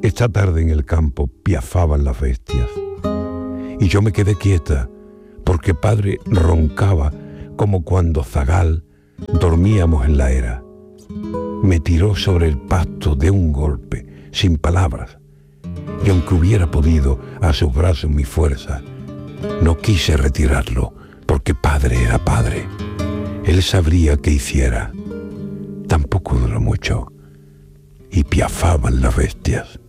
Esta tarde en el campo piafaban las bestias y yo me quedé quieta porque padre roncaba como cuando zagal dormíamos en la era. Me tiró sobre el pasto de un golpe, sin palabras, y aunque hubiera podido a sus brazos mi fuerza, no quise retirarlo porque padre era padre. Él sabría qué hiciera. Tampoco duró mucho y piafaban las bestias.